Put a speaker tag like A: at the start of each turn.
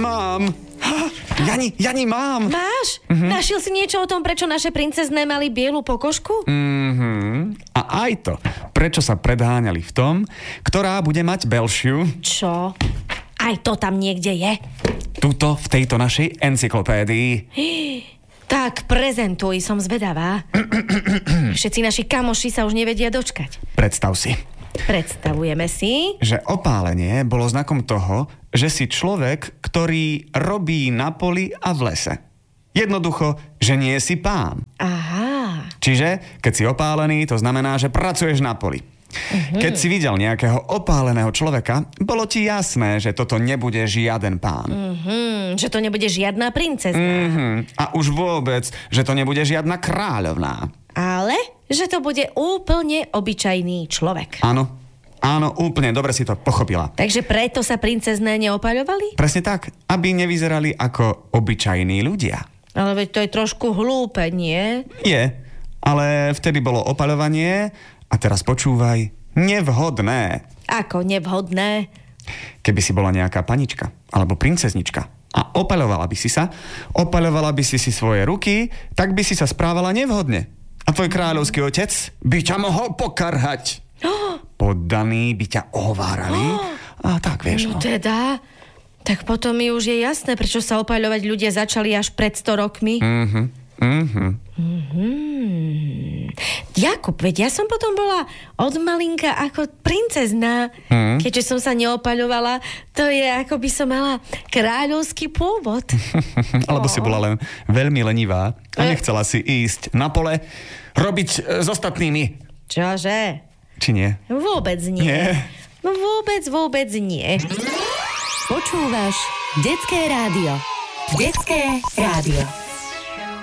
A: Mám. Jani, mám.
B: Máš? Našiel si niečo o tom, prečo naše princezné mali bielu pokožku?
A: A aj to, prečo sa predháňali v tom, ktorá bude mať belšiu.
B: Čo? Aj to tam niekde je?
A: Tuto v tejto našej encyklopédii.
B: Tak prezentuj, som zvedavá. Všetci naši kamoši sa už nevedia dočkať.
A: Predstav si,
B: Predstavujeme si.
A: že opálenie bolo znakom toho, že si človek, ktorý robí na poli a v lese. Jednoducho, že nie si pán.
B: Aha.
A: Čiže, keď si opálený, to znamená, že pracuješ na poli. Keď si videl nejakého opáleného človeka, bolo ti jasné, že toto nebude žiaden pán.
B: Že to nebude žiadna princezna.
A: A už vôbec, že to nebude žiadna kráľovná.
B: Ale že to bude úplne obyčajný človek.
A: Áno, úplne dobre si to pochopila.
B: Takže preto sa princezné neopaľovali?
A: Presne tak, aby nevyzerali ako obyčajní ľudia.
B: Ale veď to je trošku hlúpe, nie?
A: Je, ale vtedy bolo opaľovanie a teraz počúvaj, nevhodné.
B: Ako nevhodné?
A: Keby si bola nejaká panička alebo princeznička a opaľovala by si svoje ruky, tak by si sa správala nevhodne. A tvoj kráľovský otec by ťa mohol pokarhať. Poddaní by ťa ohovárali. A tak, vieš.
B: No teda, tak potom mi už je jasné, prečo sa opaľovať ľudia začali až pred 100 rokmi. Jakub, veď ja som potom bola od malinka ako princezná. Keďže som sa neopaľovala, to je ako by som mala kráľovský pôvod.
A: Alebo si bola len veľmi lenivá a nechcela si ísť na pole robiť s ostatnými.
B: Čože?
A: Či nie?
B: Vôbec nie.
A: Nie.
B: No vôbec nie.
C: Počúvaš Detské rádio. Detské rádio.